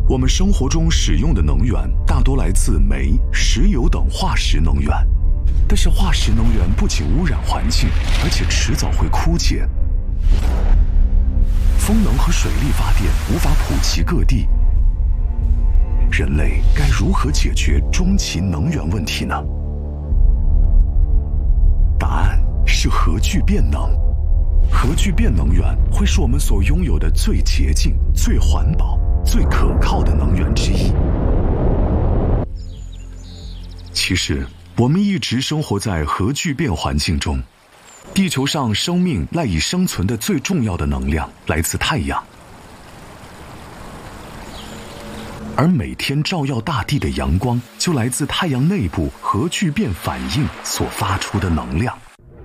我们生活中使用的能源大多来自煤、石油等化石能源，但是化石能源不仅污染环境，而且迟早会枯竭。风能和水力发电无法普及各地，人类该如何解决终极能源问题呢？答案是核聚变能。核聚变能源会是我们所拥有的最洁净、最环保、最可靠的能源之一。其实，我们一直生活在核聚变环境中。地球上生命赖以生存的最重要的能量来自太阳，而每天照耀大地的阳光就来自太阳内部核聚变反应所发出的能量。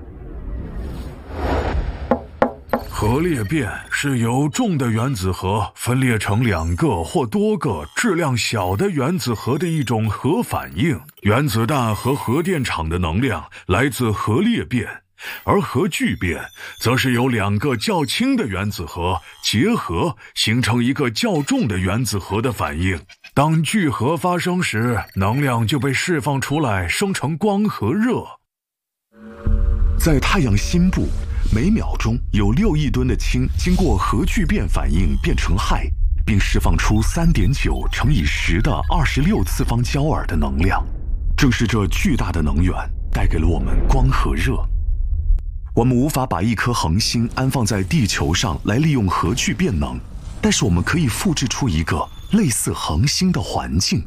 核裂变是由重的原子核分裂成2个或多个质量小的原子核的一种核反应。原子弹和核电厂的能量来自核裂变，而核聚变则是由2个较轻的原子核结合形成一个较重的原子核的反应。当聚合发生时，能量就被释放出来，生成光和热。 在太阳心部，每秒钟有6亿吨的氢经过核聚变反应变成氦，并释放出3.9乘以10的26次方焦耳的能量。正是这巨大的能源带给了我们光和热。我们无法把一颗恒星安放在地球上来利用核聚变能，但是我们可以复制出一个类似恒星的环境。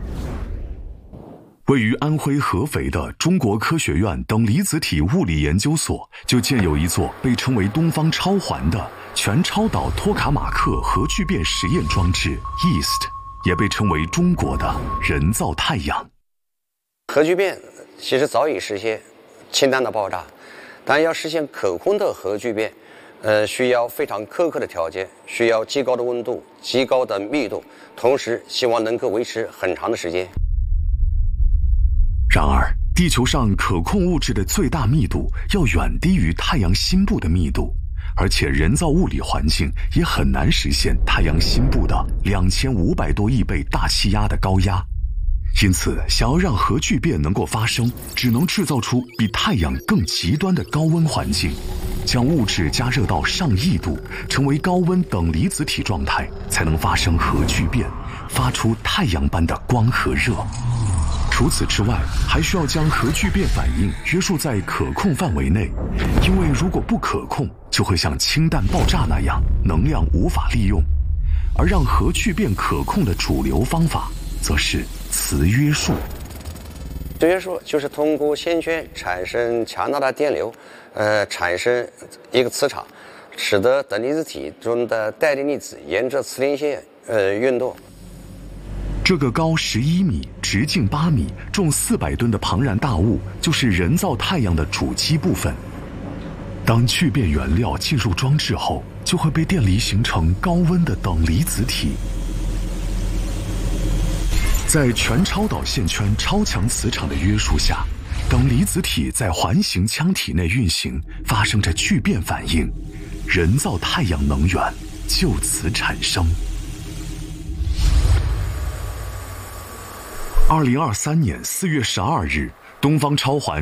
位于安徽合肥的中国科学院等离子体物理研究所就建有一座被称为东方超环的全超导托卡马克核聚变实验装置 EAST， 也被称为中国的人造太阳。 核聚变其实早已实现氢弹的爆炸，但要实现可控的核聚变，需要非常苛刻的条件，需要极高的温度、极高的密度，同时希望能够维持很长的时间。 然而，地球上可控物质的最大密度要远低于太阳心部的密度，而且人造物理环境也很难实现太阳心部的2500多亿倍大气压的高压。因此，想要让核聚变能够发生，只能制造出比太阳更极端的高温环境，将物质加热到上亿度，成为高温等离子体状态，才能发生核聚变，发出太阳般的光和热。除此之外，还需要将核聚变反应约束在可控范围内，因为如果不可控，就会像氢弹爆炸那样，能量无法利用。而让核聚变可控的主流方法，则是磁约束。 磁约束就是通过线圈产生强大的电流，产生一个磁场，使得等离子体中的带电粒子沿着磁连线运动。 这个高11米、直径8米、重400吨的庞然大物，就是人造太阳的主基部分。当聚变原料进入装置后，就会被电离形成高温的等离子体。在全超导线圈超强磁场的约束下，等离子体在环形腔体内运行，发生着聚变反应，人造太阳能源就此产生。2023年4月12日，东方超环